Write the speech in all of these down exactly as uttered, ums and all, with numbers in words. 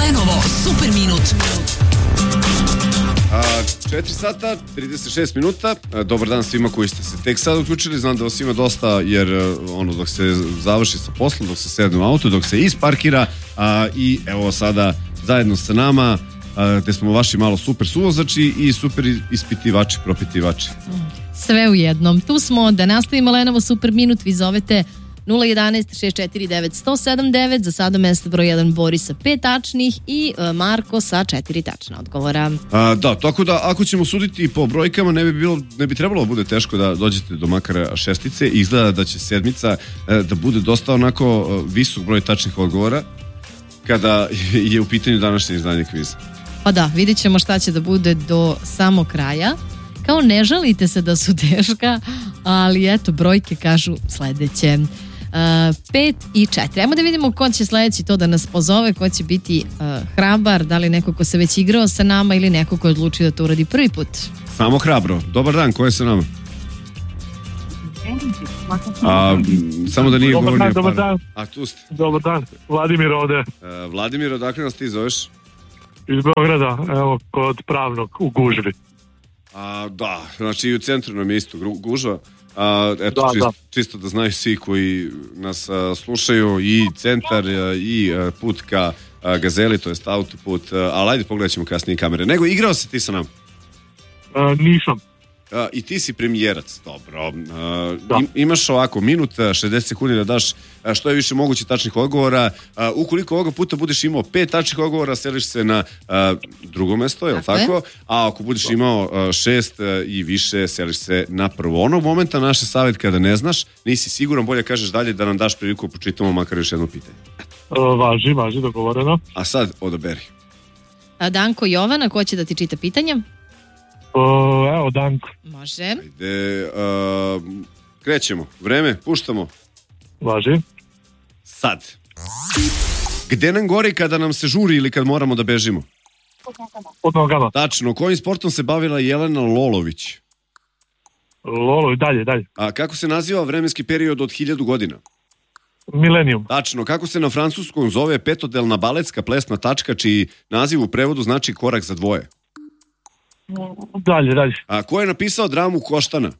Lenovo Super Minut. četiri sata, trideset šest minuta. Dobar dan svima koji ste se tek sad uključili. Znam da vas ima dosta jer ono dok se završi sa poslom, dok se sedne u auto, dok se isparkira a, i evo sada zajedno sa nama a, gde smo vaši malo super suvozači i super ispitivači, propitivači. Sve u jednom. Tu smo da nastavimo Lenovo Super Minut. Vi zovete nula jedanaest šest četiri devet sto sedam devet, za sada mesto broj jedan Boris sa pet tačnih i Marko sa četiri tačna odgovora. A, da, tako da ako ćemo suditi po brojkama ne bi, bilo, ne bi trebalo bude teško da dođete do makara šestice i izgleda da će sedmica da bude dosta onako visok broj tačnih odgovora kada je u pitanju današnje izdanje kviza. Pa da, vidjet ćemo šta će da bude do samog kraja. Kao ne žalite se da su teška, ali eto, brojke kažu sledeće. Uh, pet i četiri. Ajmo da vidimo ko će sledeći to da nas pozove, ko će biti uh, hrabar, da li neko ko se već igrao sa nama ili neko ko je odlučio da to uradi prvi put. Samo hrabro. Dobar dan, ko je sa nama? A, samo da nije dobar govornije. Dan, dobar dan. A tu ste. Dobar dan, Vladimir ovde. Uh, Vladimir, odakle nas ti zoveš? Iz Beograda, evo, kod Pravnog, u gužvi. A, da, znači i u centru nam je isto gužva. A, eto, da, čisto, da. čisto da znaju svi koji nas a, slušaju, i centar a, i a, put ka a, Gazeli, to jest autoput, a, ali ajde pogledat ćemo kasnije kamere. Nego, igrao si ti sa nam? A, nisam. A, I ti si premijerac, dobro. A, im, imaš ovako, minut, šezdeset sekundi da daš a, što je više moguće tačnih odgovora. A, ukoliko ovoga puta budeš imao pet tačnih odgovora, seliš se na a, drugo mesto, je li tako? tako? A ako budeš imao a, šest a, i više, seliš se na prvo. Onog momenta naš savjet kada ne znaš, nisi siguran, bolje kažeš dalje da nam daš priliku, počitamo makar još jedno pitanje. A, važi, važi, dogovoreno. A sad odaberi. A Danko Jovana, ko će da ti čita pitanja? O, evo, Danko. Može. Ajde, uh, krećemo. Vreme, puštamo. Važi. Sad. Gde nam gori kada nam se žuri ili kad moramo da bežimo? Pod nogama. Tačno. Kojim sportom se bavila Jelena Lolović? Lolo, dalje, dalje. A kako se naziva vremenski period od hiljadu godina? Milenijum. Tačno. Kako se na francuskom zove petodelna baletska plesna tačka čiji naziv u prevodu znači korak za dvoje? Dalje, dalje. A ko je napisao dramu Koštana?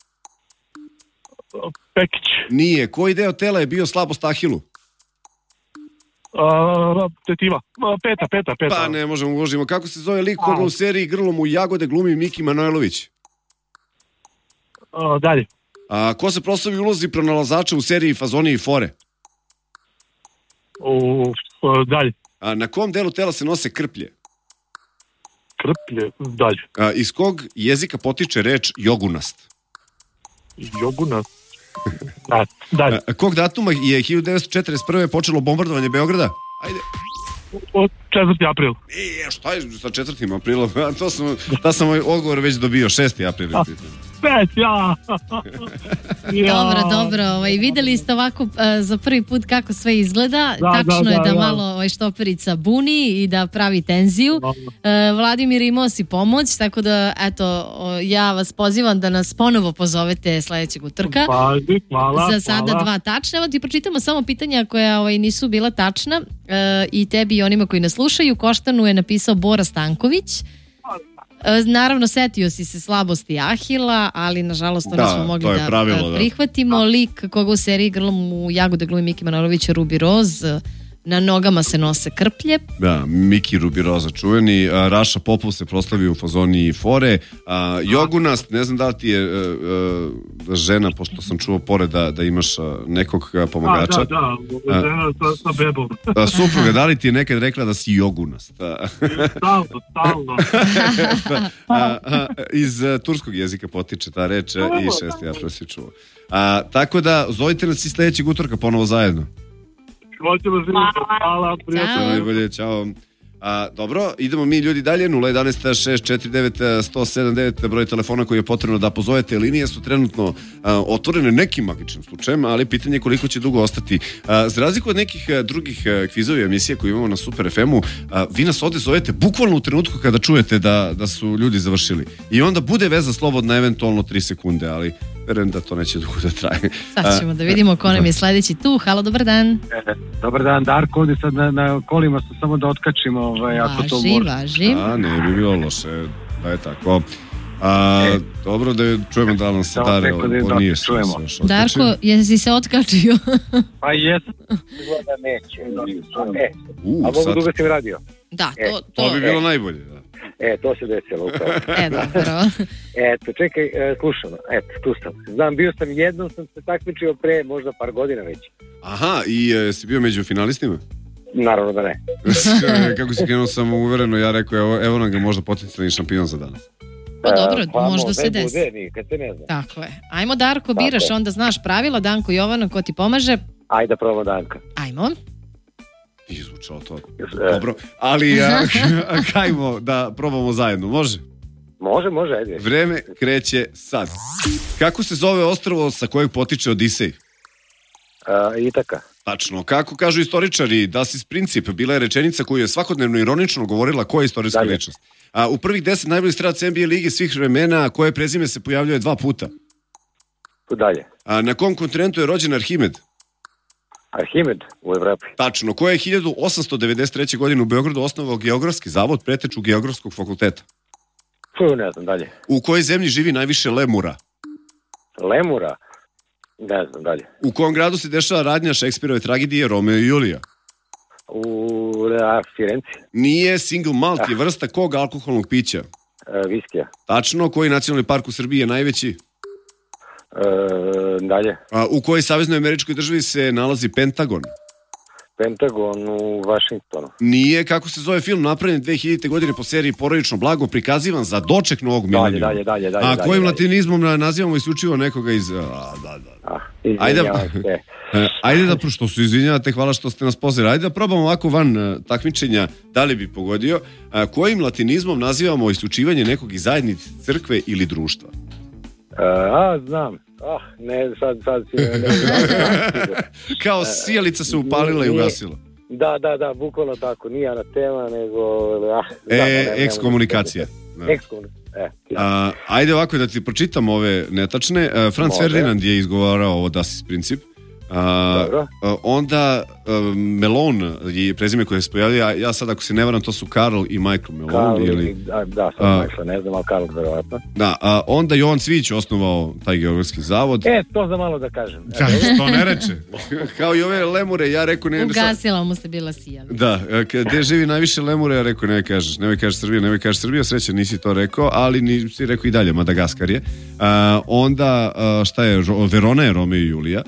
Pekić. Nije. Koji deo tela je bio slabost Ahilu? A, tetiva. A, peta, peta, peta. Pa ne možemo uložimo. Kako se zove lik koga u seriji Grlom u jagode glumi Miki Manojlović? A, dalje. A ko se proslavi ulozi pronalazača u seriji Fazoni i fore? U, a, dalje. A na kom delu tela se nose krplje? Krplje, dalje. A, iz kog jezika potiče reč jogunast? Joguna. Da, dalje. A, kog datuma je hiljadu devetsto četrdeset prve počelo bombardovanje Beograda? Ajde. Od četvrti april. E, šta je sa četvrtim aprilom? To sam, ta sam moj odgovor već dobio, šesti april. Pet, ja. ja. Dobro, dobro. Ovaj, videli ste ovako uh, za prvi put kako sve izgleda. Da, Tačno da, je da, da, da malo ovaj, štoperica buni i da pravi tenziju. Uh, Vladimir, imao si pomoć, tako da, eto, ja vas pozivam da nas ponovo pozovete sledećeg utorka. Hvala, hvala. Za sada hvala. Dva tačna. Evo ti pročitamo samo pitanja koja ovaj, nisu bila tačna. Uh, I tebi i onima koji nas slušaju. Koštanu je napisao Bora Stanković. Naravno, setio si se slabosti Ahila, ali nažalost to da, nismo mogli da pravilo, prihvatimo. Da. Lik koga u seriji Grlom u jagode glumi Miki Manojlović, Ruby Roz, na nogama se nose krplje. Da, Miki Ruby Roza čuveni. A, Raša Popov se proslavio u Fazoni i fore. A, Jogunast, ne znam da li ti je a, a, žena, pošto sam čuo pored da, da imaš a, nekog a, pomagača. Da, da, da, žena sa, sa bebom. A, supruga, da li ti je nekad rekla da si jogunast? Stalno, stalno. a, a, iz a, turskog jezika potiče ta reč a, i šesti april si čuo. A, tako da, zovite nas i sledećeg utorka ponovo zajedno. Hoćemo živjeti. Hvala, prijatelj. Najbolje, čao. A, dobro, idemo mi ljudi dalje. nula jedanaest šest četiri devet sto sedam devet broj telefona koji je potrebno da pozovete. Linije su trenutno a, otvorene nekim magičnim slučajem, ali pitanje je koliko će dugo ostati. A, za razliku od nekih a, drugih kvizovi emisija koje imamo na Super ef emu, a, vi nas ovde zovete bukvalno u trenutku kada čujete da, da su ljudi završili. I onda bude veza slobodna eventualno tri sekunde, ali verujem da to neće dugo da traje. Sad ćemo da vidimo ko nam je sledeći tu. Halo, dobar dan. E, dobar dan, Darko, ovdje sad na, na kolima sam samo da otkačim, ovaj, ako to Važi, može. važi. A, ne bi bilo loše, da je tako. A, E. dobro da čujemo da nam se Samo dare, neko da- ovo da nije čujemo. se još otkačio. Darko, jesi se otkačio? Pa jesam. Izgleda neće. E, U, a mogu sad, da ugasim radio? Da, E, to... to to... bi bilo najbolje, da. E, to se desilo upravo. E, dobro. Eto, čekaj, e, slušam, eto, tu sam. Znam, bio sam jednom, sam se takmičio pre možda par godina već. Aha, i e, si bio među finalistima? Naravno da ne. Kako si krenuo samo uvereno, ja rekao, evo, evo nam ga možda potencijalni šampion za danas. Pa dobro, E, pa možda se ne desi. bude, nikad se ne zna. Tako je. Ajmo, Darko, Tako biraš, je. onda znaš pravila. Danko, Jovana, ko ti pomaže? Ajde da probamo Danka. Ajmo. Izvučao to. E, Dobro, ali a, hajmo da probamo zajedno, može? Može, može, ajde. Vreme kreće sad. Kako se zove ostrvo sa kojeg potiče Odisej? E, Itaka. Tačno. Kako kažu istoričari, Das ist Princip bila je rečenica koju je svakodnevno ironično govorila koja je istorijska Dalje. ličnost. A, u prvih deset najboljih strelaca N B A lige svih vremena koje prezime se pojavljuje dva puta. Tu dalje. A, na kom kontinentu je rođen Arhimed? Arhimed u Evropi. Tačno. Ko je hiljadu osamsto devedeset treće. godine u Beogradu osnovao Geografski zavod, preteču Geografskog fakulteta? Tu ne znam, dalje. U kojoj zemlji živi najviše lemura? Lemura. Ne znam, dalje. U kom gradu se dešava radnja Šekspirove tragedije Romeo i Julija? U a, Firenci. Nije single malt je vrsta kog alkoholnog pića? E, Viskija. Tačno. Koji nacionalni park u Srbiji je najveći? E, dalje. A, u kojoj saveznoj američkoj državi se nalazi Pentagon? Pentagon u Vašingtonu. Nije. Kako se zove film napravljen dve hiljadite. godine po seriji Porodično blago, prikazivan za doček novog Dalje, milenijuma? dalje, dalje, dalje. A dalje, kojim dalje. latinizmom na- nazivamo isključivo nekoga iz... A, da, da. A, Ajde, izvinjavam se. e, ajde da, što se izvinjavate, hvala što ste nas pozirali. Ajde da probamo ovako van e, takmičenja, da li bi pogodio. A, kojim latinizmom nazivamo isključivanje nekog iz zajednice, crkve ili društva? E, a, znam. Ah, ne, sad, sad si... Ne, ne, znam. Kao sijalica se upalila i Nije- ugasila. Da, da, da, bukvalno tako. Nije ana tema, nego... Ah, znam, ne, E, ne, ne, ekskomunikacija. Da. Ekskomunikacija. E, ja. A, ajde ovako da ti pročitam ove netačne. A, Franz Može. Ferdinand je izgovarao ovo Das ist Princip. A, Dobro. a, onda a, Melon je prezime koje se pojavlja. Ja, ja sad ako se ne varam to su Karl i Michael Melon. Karl, ili, da, da, sad A. Michael, ne znam, ali Karl verovatno. da, a, onda Jovan Cvić osnovao taj geografski zavod. E, to za malo da kažem. E, Da, što ne reče. Kao i ove lemure, ja rekao... Ne, ne, sad- Ugasila mu se bila sijala. Da, e, k- gde živi najviše lemure, ja rekao ne kažeš, nemoj kažeš Srbija, nemoj kažeš Srbija, sreća nisi to rekao, ali nisi rekao i dalje, Madagaskar je. A, onda, a, šta je, Ro- Verona je Romeo i Julija,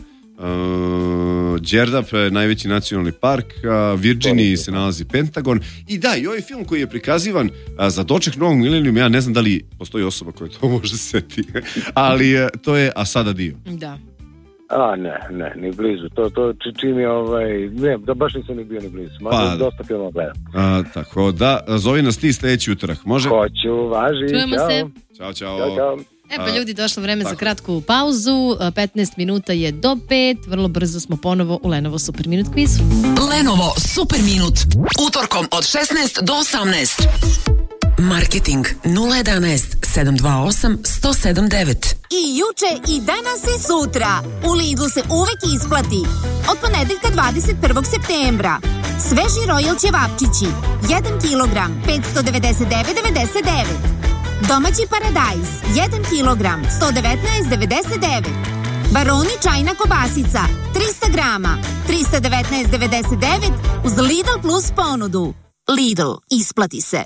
a, Đerdap je najveći nacionalni park, a, Virginiji se nalazi Pentagon i da, i ovaj film koji je prikazivan a, za doček novog milenijuma, ja ne znam da li postoji osoba koja to može seti, ali e, to je A sada dio. Da. A, ne, ne, ni blizu. To, to či- čim je ovaj... Ne, da baš nisam ni bio ni blizu. Mada Pa, dosta filmova gledam. A, tako da, zovi nas ti sledeći utorak, može? Hoću, važi, Čujemo čao. se. Ćao, čao. Ćao, čao. E pa A, ljudi, došlo vreme za tako. kratku pauzu. petnaest minuta je do pet. Vrlo brzo smo ponovo u Lenovo Super Minut kvizu. Lenovo Super Minut. Utorkom od šesnaest do osamnaest. Marketing nula jedanaest sedam dva osam sto sedam devet. I juče i danas i sutra. U Lidlu se uvek isplati. Od ponedeljka dvadeset prvog septembra. Sveži Royal ćevapčići. jedan kilogram, petsto devedeset devet devedeset devet. Domaći paradajz. jedan kilogram, sto devetnaest devedeset devet. Baroni čajna kobasica. trista grama, trista devetnaest devedeset devet uz Lidl Plus ponudu. Lidl, isplati se.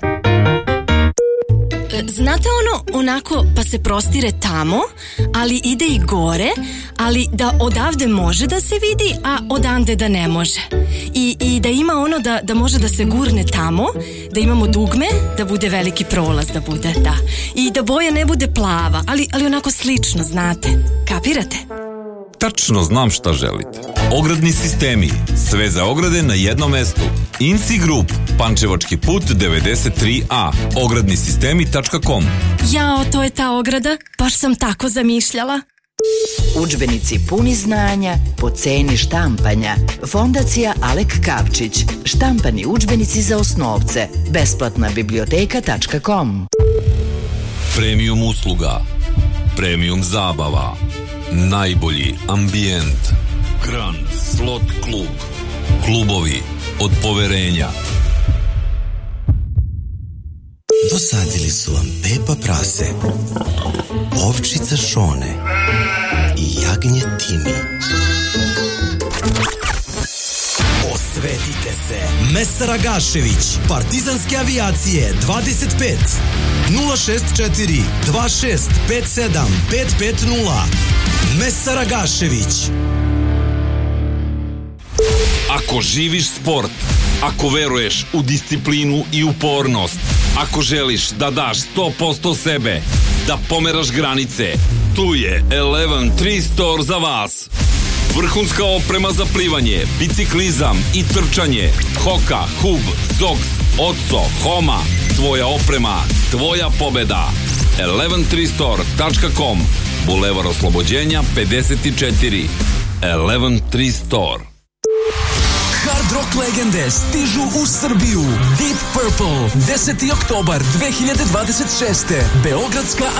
Znate ono, onako pa se prostire tamo, ali ide i gore, ali da odavde može da se vidi, a odande da ne može. I, i da ima ono da, da može da se gurne tamo, da imamo dugme, da bude veliki prolaz da bude, da. I da boja ne bude plava, ali, ali onako slično, znate. Kapirate? Tačno znam šta želite. Ogradni sistemi. Sve za ograde na jednom mestu. Inci Group. Pančevački put devedeset tri A. ogradni sistemi tačka com. Jao, to je ta ograda, baš sam tako zamišljala. Udžbenici puni znanja po ceni štampanja. Fondacija Alek Kavčić. Štampani udžbenici za osnovce. Besplatna biblioteka tačka com. Premium usluga. premium zabava, najbolji ambijent, Grand Slot Klub, klubovi od poverenja. Dosadili su vam Pepa Prase, ovčica Šone i jagnje Timi. Osvetite se! Mesar Agašević, Partizanske avijacije dvadeset pet nula šest četiri dva šest pet sedam pet pet nula. Mesar Agašević. Ako živiš sport, ako veruješ u disciplinu i upornost, ako želiš da daš sto posto sebe, da pomeraš granice, tu je Eleven tri Store za vas. Vrhunska oprema za plivanje, biciklizam i trčanje, Hoka, Hub, Zox, Otso, Homa, tvoja oprema, tvoja pobeda. eleven tri store tačka com, Bulevar Oslobođenja pedeset četiri. Eleven tri Store. Hard rock legende stižu u Srbiju. Deep Purple, deseti oktobar dve hiljade dvadeset šeste. Beogradska